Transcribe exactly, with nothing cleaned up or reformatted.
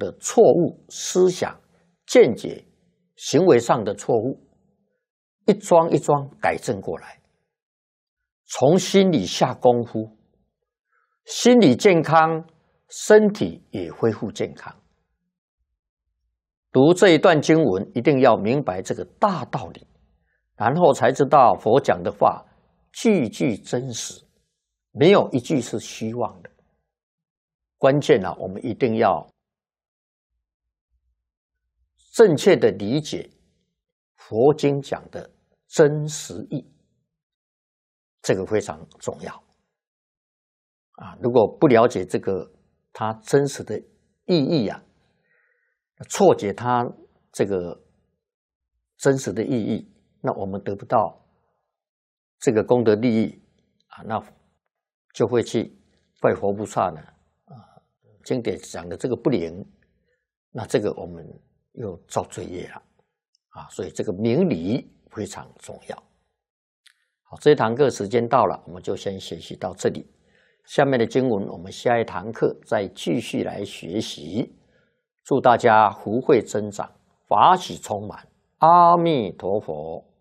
的错误思想、见解、行为上的错误，一桩一桩改正过来，从心里下功夫，心理健康，身体也恢复健康。读这一段经文，一定要明白这个大道理，然后才知道佛讲的话句句真实，没有一句是虚妄的。关键啊，我们一定要正确的理解佛经讲的真实义，这个非常重要啊！如果不了解这个它真实的意义啊，错解它这个真实的意义，那我们得不到这个功德利益啊，那就会去拜佛菩萨呢啊，经典讲的这个不灵，那这个我们又造罪业了啊，所以这个明理非常重要。好，这一堂课时间到了，我们就先学习到这里。下面的经文我们下一堂课再继续来学习。祝大家福慧增长，法喜充满。阿弥陀佛。